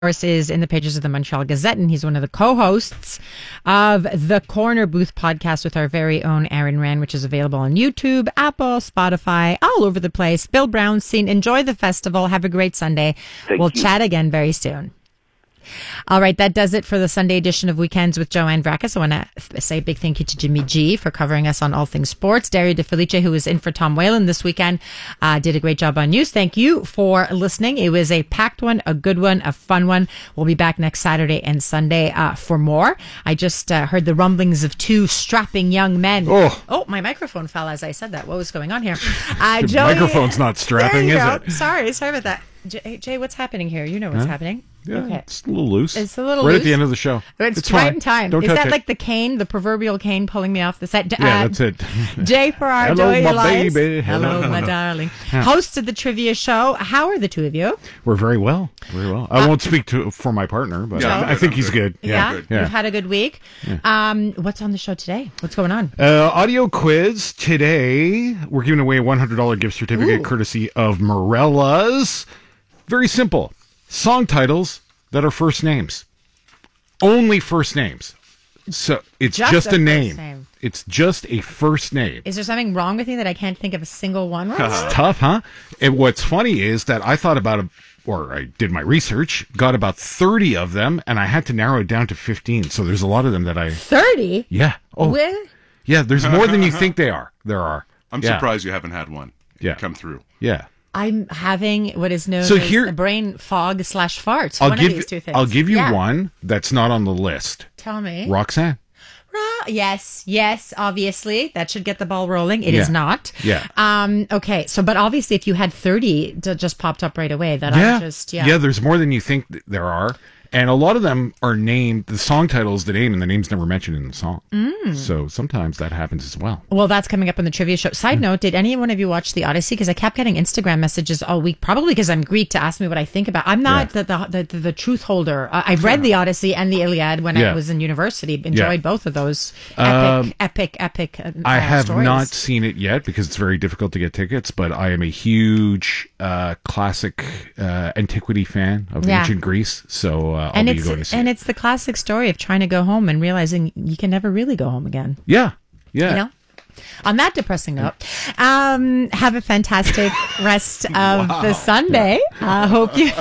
course, is in the pages of the Montreal Gazette, and he's one of the co-hosts of the Corner Booth podcast with our very own Aaron Rand, which is available on YouTube, Apple, Spotify, all over the place. Bill Brownstein, enjoy the festival. Have a great Sunday. We'll chat again very soon. All right, that does it for the Sunday edition of Weekends with Joanne Vracas. I want to say a big thank you to Jimmy G for covering us on all things sports. Dario De Felice, who was in for Tom Whalen this weekend, did a great job on news. Thank you for listening. It was a packed one, a good one, a fun one. We'll be back next Saturday and Sunday for more. I just heard the rumblings of two strapping young men. Oh, my microphone fell as I said that. What was going on here? Joey, microphone's not strapping, is it? Sorry about that. Jay, what's happening here? You know what's happening. Yeah, okay. It's a little loose. It's a little right loose. At the end of the show. It's right fine. in time. Don't Is touch that it. like the cane, the proverbial cane pulling me off the set? Yeah, that's it. Jay Farrar, Hello, Joey my Elias. baby. Hello, my darling. Host of the trivia show. How are the two of you? We're very well. Very well. I won't speak for my partner, but I think he's good. Yeah? Good. You've had a good week. Yeah. What's on the show today? What's going on? Audio quiz today. We're giving away a $100 gift certificate courtesy of Morella's. Very simple. Song titles that are first names. Only first names. So it's just a name. It's just a first name. Is there something wrong with you that I can't think of a single one? It's tough, huh? And what's funny is that I thought about I did my research, got about 30 of them, and I had to narrow it down to 15. So there's a lot of them that 30? Yeah. Oh. Yeah, there's more than you think there are. I'm surprised you haven't had one come through. Yeah. I'm having what is known as a brain fog / farts. One of these two things. I'll give you one that's not on the list. Tell me. Roxanne. Yes, obviously. That should get the ball rolling. It is not. Yeah. Okay, but obviously if you had 30 that just popped up right away, Yeah, there's more than you think there are. And a lot of them are named, the song title is the name, and the name's never mentioned in the song. So sometimes that happens as well. Well, that's coming up on the trivia show. Side note, did any one of you watch The Odyssey? Because I kept getting Instagram messages all week, probably because I'm Greek, to ask me what I think about. I'm not the truth holder. I've read The Odyssey and The Iliad when I was in university. Enjoyed both of those epic I have stories. not seen it yet because it's very difficult to get tickets, but I am a huge classic antiquity fan of ancient Greece. So I'll be going to see it. It's the classic story of trying to go home and realizing you can never really go home again. Yeah. You know? On that depressing note, have a fantastic rest of the Sunday. Hope you...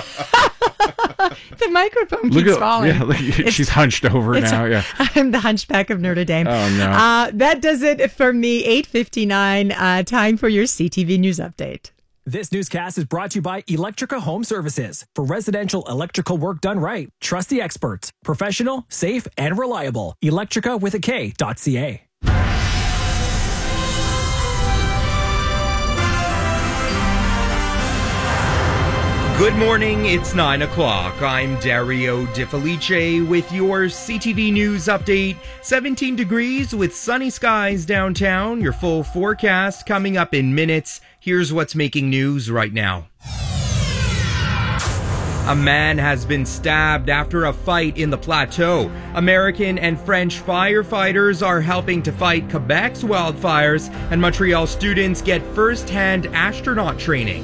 The microphone keeps falling. Yeah, she's hunched over now. Yeah, I'm the hunchback of Notre Dame. Oh, no. That does it for me. 8:59. Time for your CTV News Update. This newscast is brought to you by Electrica Home Services. For residential electrical work done right, trust the experts. Professional, safe, and reliable. Electrica.ca. Good morning, it's 9 o'clock. I'm Dario De Felice with your CTV News Update. 17 degrees with sunny skies downtown. Your full forecast coming up in minutes. Here's what's making news right now. A man has been stabbed after a fight in the Plateau. American and French firefighters are helping to fight Quebec's wildfires, and Montreal students get first-hand astronaut training.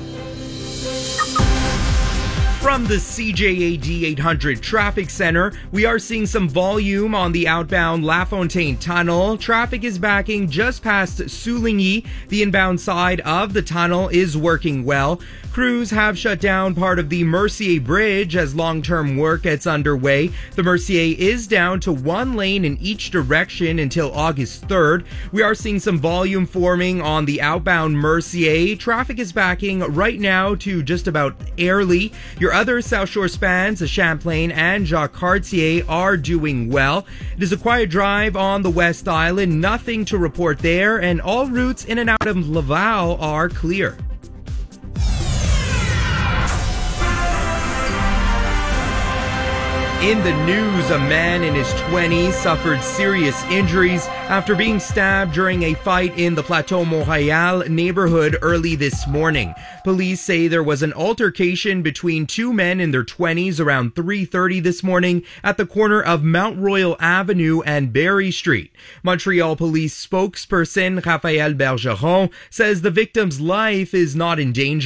From the CJAD 800 Traffic Center, we are seeing some volume on the outbound LaFontaine Tunnel. Traffic is backing just past Souligny. The inbound side of the tunnel is working well. Crews have shut down part of the Mercier Bridge as long-term work gets underway. The Mercier is down to one lane in each direction until August 3rd. We are seeing some volume forming on the outbound Mercier. Traffic is backing right now to just about Airlie. Your other South Shore spans, the Champlain and Jacques Cartier, are doing well. It is a quiet drive on the West Island. Nothing to report there, and all routes in and out of Laval are clear. In the news, a man in his 20s suffered serious injuries after being stabbed during a fight in the Plateau Montréal neighborhood early this morning. Police say there was an altercation between two men in their 20s around 3:30 this morning at the corner of Mount Royal Avenue and Berry Street. Montreal police spokesperson Raphaël Bergeron says the victim's life is not in danger.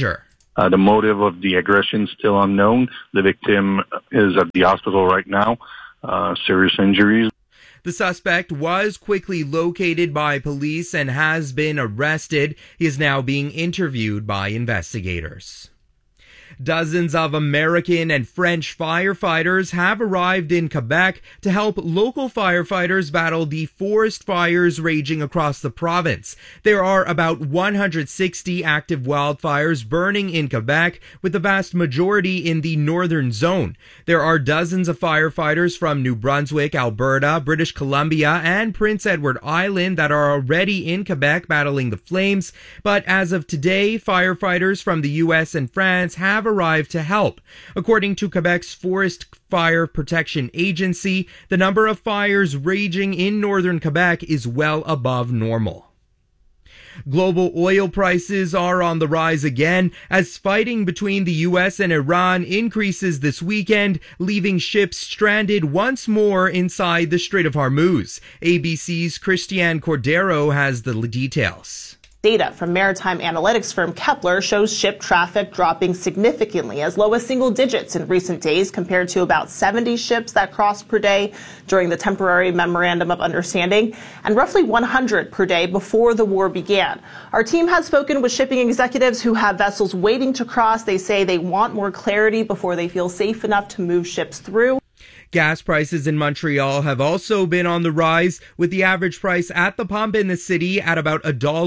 The motive of the aggression is still unknown. The victim is at the hospital right now, serious injuries. The suspect was quickly located by police and has been arrested. He is now being interviewed by investigators. Dozens of American and French firefighters have arrived in Quebec to help local firefighters battle the forest fires raging across the province. There are about 160 active wildfires burning in Quebec, with the vast majority in the northern zone. There are dozens of firefighters from New Brunswick, Alberta, British Columbia, and Prince Edward Island that are already in Quebec battling the flames. But as of today, firefighters from the U.S. and France have arrived to help. According to Quebec's Forest Fire Protection Agency, the number of fires raging in northern Quebec is well above normal. Global oil prices are on the rise again as fighting between the U.S. and Iran increases this weekend, leaving ships stranded once more inside the Strait of Hormuz. ABC's Christiane Cordero has the details. Data from maritime analytics firm Kepler shows ship traffic dropping significantly, as low as single digits in recent days compared to about 70 ships that crossed per day during the temporary memorandum of understanding and roughly 100 per day before the war began. Our team has spoken with shipping executives who have vessels waiting to cross. They say they want more clarity before they feel safe enough to move ships through. Gas prices in Montreal have also been on the rise, with the average price at the pump in the city at about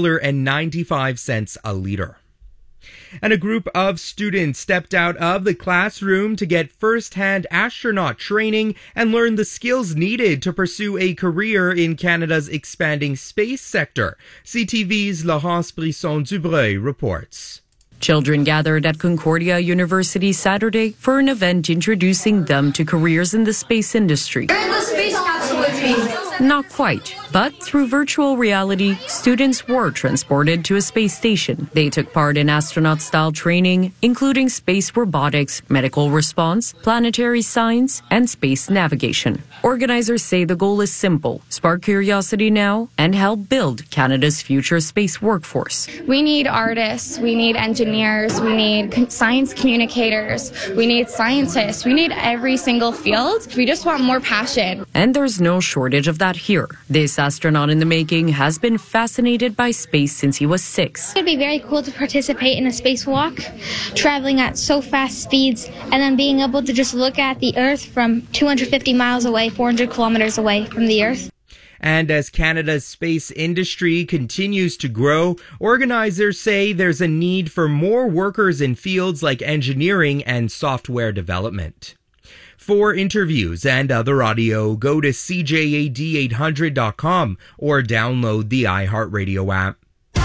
$1.95 a liter. And a group of students stepped out of the classroom to get first-hand astronaut training and learn the skills needed to pursue a career in Canada's expanding space sector. CTV's Laurence Brisson-Dubreuil reports. Children gathered at Concordia University Saturday for an event introducing them to careers in the space industry. You're in the space capsule with me. Not quite, but through virtual reality, students were transported to a space station. They took part in astronaut-style training, including space robotics, medical response, planetary science, and space navigation. Organizers say the goal is simple: spark curiosity now and help build Canada's future space workforce. We need artists, we need engineers, we need science communicators, we need scientists, we need every single field. We just want more passion. And there's no shortage of that here. This astronaut in the making has been fascinated by space since he was 6. It would be very cool to participate in a spacewalk, traveling at so fast speeds, and then being able to just look at the Earth from 250 miles away, 400 kilometers away from the Earth. And as Canada's space industry continues to grow, organizers say there's a need for more workers in fields like engineering and software development. For interviews and other audio, go to CJAD800.com or download the iHeartRadio app.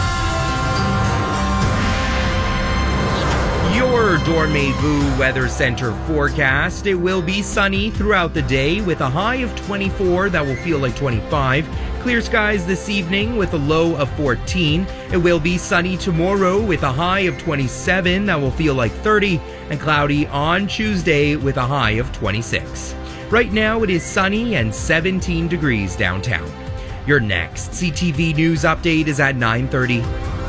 Your Dormez-vous Weather Center forecast. It will be sunny throughout the day with a high of 24 that will feel like 25. Clear skies this evening with a low of 14. It will be sunny tomorrow with a high of 27 that will feel like 30. And cloudy on Tuesday with a high of 26. Right now it is sunny and 17 degrees downtown. Your next CTV News update is at 9:30.